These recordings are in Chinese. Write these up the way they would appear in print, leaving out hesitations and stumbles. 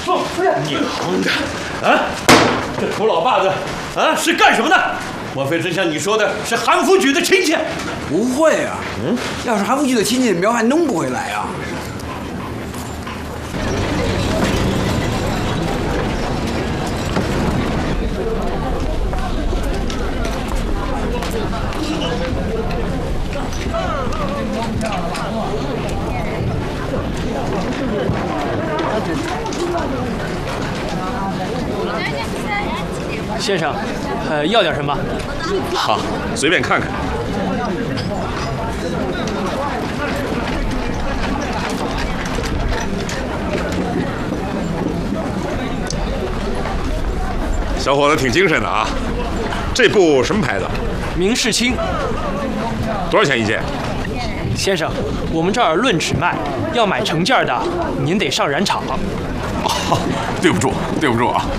娘的！啊，这土老爸子啊是干什么的？莫非真像你说的是韩福举的亲戚？ 不会啊，要是韩福举的亲戚，苗还弄不回来啊。 先生，要点什么？ 好，随便看看。小伙子挺精神的啊！这布什么牌子？ 明世清。 多少钱一件？ 先生，我们这儿论尺卖，要买成件的，您得上染厂。 哦，对不住，对不住啊！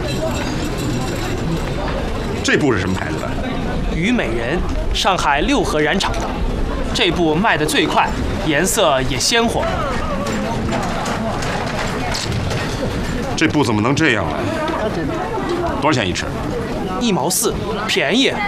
这布是什么牌子的？ 虞美人，上海六合染厂的。这布卖得最快，颜色也鲜活。 这布怎么能这样呢？多少钱一尺 ？1毛4，便宜。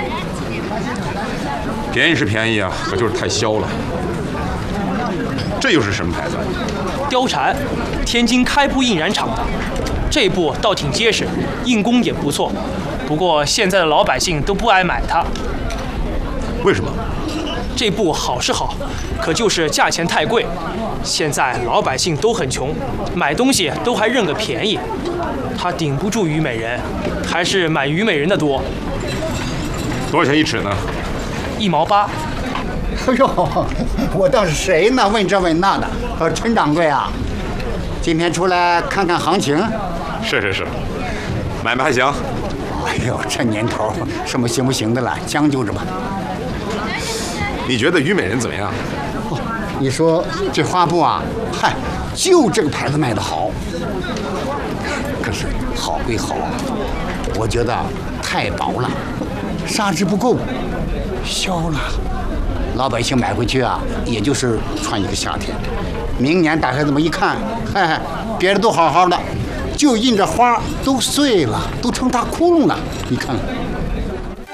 便宜是便宜啊，可就是太削了。这又是什么牌子？ 貂蝉，天津开布印染厂的。这布倒挺结实，印工也不错。不过现在的老百姓都不爱买它。 为什么？ 这布好是好，可就是价钱太贵。现在老百姓都很穷，买东西都还认个便宜。它顶不住虞美人，还是买虞美人的多。 多少钱一尺呢 ？1毛8。 哎呦，我倒是谁呢？问这问那的。陈掌柜啊，今天出来看看行情？ 是，买卖还行。 哎呦，这年头什么行不行的了，将就着吧。 你觉得虞美人怎么样？ 你说这花布啊，嗨，就这个牌子卖得好。可是好归好，我觉得太薄了，纱质不够，削了。老百姓买回去啊，也就是穿一个夏天。明年打开这么一看，嗨，别的都好好的，就印着花都碎了，都成大窟窿了。你看看。